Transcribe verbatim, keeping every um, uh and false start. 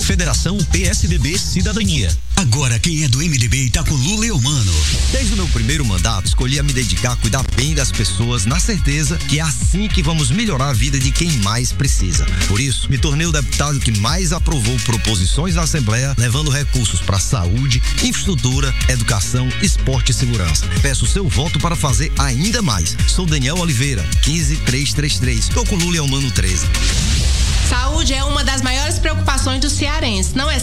Federação P S D B Cidadania. Agora quem é do M D B tá com Lula Eumano. Desde o meu primeiro mandato, escolhi a me dedicar a cuidar bem das pessoas, na certeza que é assim que vamos melhorar a vida de quem mais precisa. Por isso, me tornei o deputado que mais aprovou proposições na Assembleia, levando recursos para saúde, infraestrutura, educação, esporte e segurança. Peço seu voto para fazer ainda mais. Sou Daniel Oliveira, quinze trezentos e trinta e três. Tô com Lula Eumano treze. Saúde é uma das maiores preocupações do cearense. Não é